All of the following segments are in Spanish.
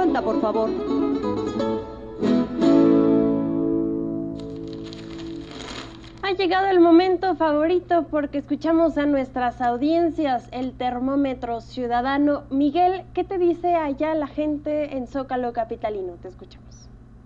cuenta, por favor. Ha llegado el momento favorito porque escuchamos a nuestras audiencias, el termómetro ciudadano. Miguel, ¿qué te dice allá la gente en Zócalo capitalino? Te escuchamos.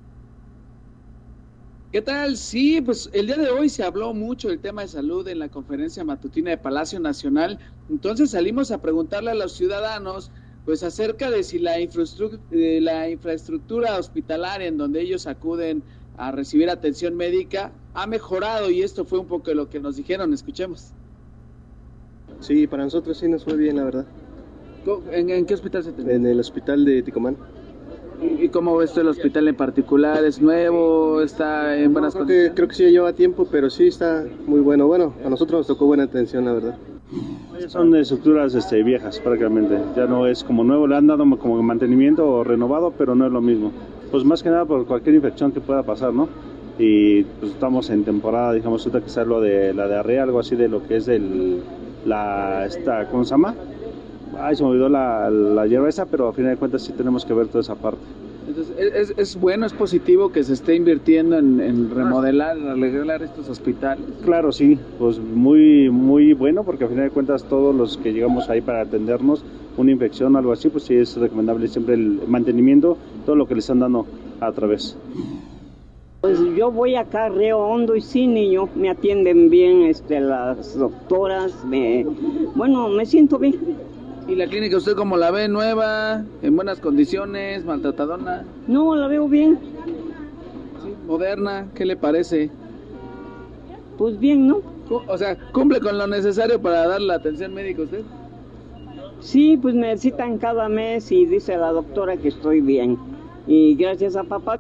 ¿Qué tal? Sí, pues el día de hoy se habló mucho del tema de salud en la conferencia matutina de Palacio Nacional. Entonces salimos a preguntarle a los ciudadanos pues acerca de si la infraestructura hospitalaria en donde ellos acuden a recibir atención médica ha mejorado, y esto fue un poco lo que nos dijeron. Escuchemos. Sí, para nosotros sí nos fue bien, la verdad. ¿En qué hospital se atendió? En el hospital de Ticomán. ¿Y cómo ves tú el hospital en particular? ¿Es nuevo? ¿Está en buenas condiciones? Creo que sí lleva tiempo, pero sí está muy bueno. Bueno, a nosotros nos tocó buena atención, la verdad. Son estructuras viejas prácticamente, ya no es como nuevo, le han dado como mantenimiento o renovado, pero no es lo mismo. Pues más que nada por cualquier infección que pueda pasar, ¿no? Y pues estamos en temporada, digamos, ahorita que está lo de la diarrea, algo así de lo que es ¿cómo se llama? Ay, se me olvidó la hierba esa, pero a fin de cuentas sí tenemos que ver toda esa parte. Entonces, es bueno, es positivo que se esté invirtiendo en remodelar, arreglar estos hospitales. Claro, sí, pues muy muy bueno, porque a fin de cuentas todos los que llegamos ahí para atendernos una infección o algo así, pues sí es recomendable siempre el mantenimiento, todo lo que le están dando a través. Pues yo voy acá a Río Hondo y sí, niño, me atienden bien las doctoras, me siento bien. ¿Y la clínica usted cómo la ve? ¿Nueva? ¿En buenas condiciones? ¿Maltratadona? No, la veo bien. Sí, moderna, ¿qué le parece? Pues bien, ¿no? O sea, ¿cumple con lo necesario para dar la atención médica usted? Sí, pues me citan cada mes y dice la doctora que estoy bien. Y gracias a papá.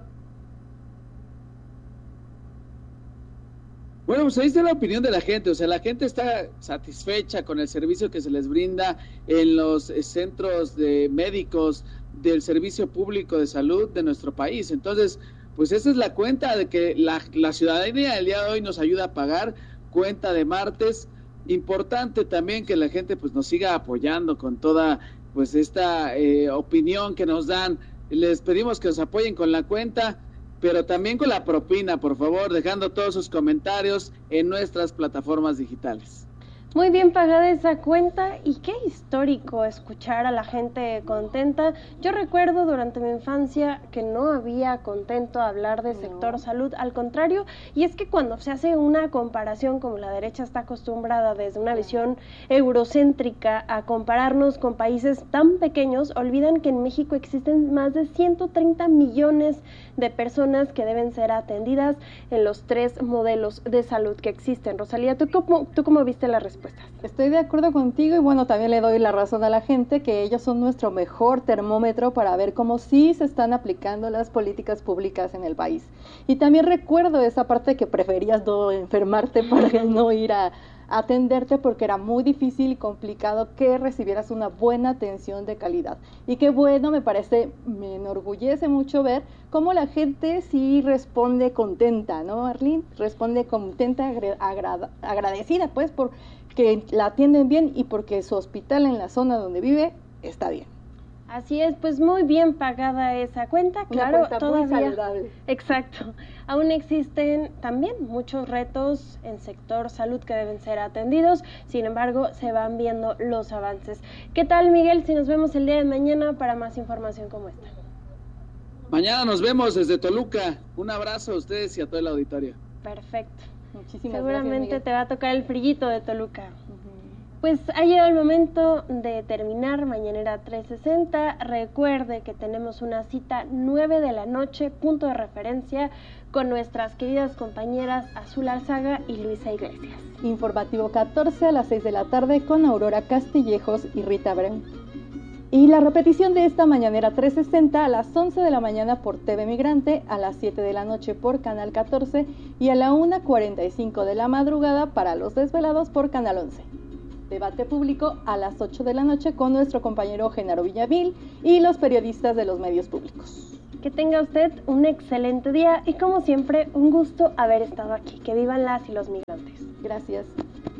Bueno, pues ahí está la opinión de la gente. O sea, la gente está satisfecha con el servicio que se les brinda en los centros de médicos del servicio público de salud de nuestro país. Entonces, pues esa es la cuenta de que la ciudadanía el día de hoy nos ayuda a pagar, cuenta de martes. Importante también que la gente pues nos siga apoyando con toda pues esta opinión que nos dan. Les pedimos que nos apoyen con la cuenta, pero también con la propina, por favor, dejando todos sus comentarios en nuestras plataformas digitales. Muy bien pagada esa cuenta, y qué histórico escuchar a la gente contenta. Yo recuerdo durante mi infancia que no había contento hablar de sector salud, al contrario, y es que cuando se hace una comparación, como la derecha está acostumbrada desde una visión eurocéntrica a compararnos con países tan pequeños, olvidan que en México existen más de 130 millones de personas que deben ser atendidas en los 3 modelos de salud que existen. Rosalía, ¿tú cómo viste la respuesta? Estoy de acuerdo contigo, y bueno, también le doy la razón a la gente que ellos son nuestro mejor termómetro para ver cómo sí se están aplicando las políticas públicas en el país. Y también recuerdo esa parte que preferías no enfermarte para no ir a atenderte, porque era muy difícil y complicado que recibieras una buena atención de calidad. Y qué bueno, me enorgullece mucho ver cómo la gente sí responde contenta, ¿no, Arlene? Responde contenta, agradecida pues por que la atienden bien y porque su hospital en la zona donde vive está bien. Así es, pues muy bien pagada esa cuenta, claro, cuenta todavía. Muy saludable. Exacto. Aún existen también muchos retos en sector salud que deben ser atendidos, sin embargo, se van viendo los avances. ¿Qué tal, Miguel, si nos vemos el día de mañana para más información como esta? Mañana nos vemos desde Toluca. Un abrazo a ustedes y a todo el auditorio. Perfecto. Muchísimas Seguramente gracias, te va a tocar el frillito de Toluca. Pues ha llegado el momento de terminar Mañanera 360. Recuerde que tenemos una cita 9 de la noche, punto de referencia, con nuestras queridas compañeras Azul Alzaga y Luisa Iglesias. Informativo 14 a las 6 de la tarde con Aurora Castillejos y Rita Brem. Y la repetición de esta Mañanera 360 a las 11 de la mañana por TV Migrante, a las 7 de la noche por Canal 14 y a la 1:45 de la madrugada para los desvelados por Canal 11. Debate público a las 8 de la noche con nuestro compañero Genaro Villavil y los periodistas de los medios públicos. Que tenga usted un excelente día y, como siempre, un gusto haber estado aquí. Que vivan las y los migrantes. Gracias.